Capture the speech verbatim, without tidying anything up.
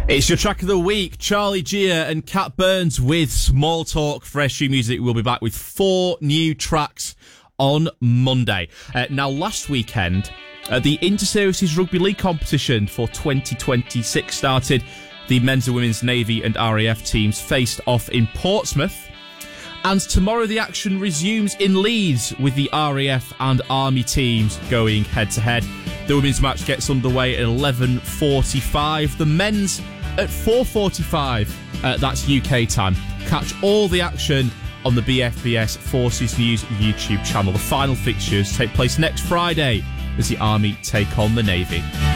It's your track of the week. Charlie Gia and Cat Burns with Small Talk. Fresh New Music will be back with four new tracks on Monday. Uh, now, last weekend, uh, the Inter-Services Rugby League competition for twenty twenty-six started. The men's and women's Navy and R A F teams faced off in Portsmouth. And tomorrow the action resumes in Leeds with the R A F and Army teams going head-to-head. The women's match gets underway at eleven forty-five. The men's at four forty-five. Uh, that's U K time. Catch all the action on the B F B S Forces News YouTube channel. The final fixtures take place next Friday as the Army take on the Navy.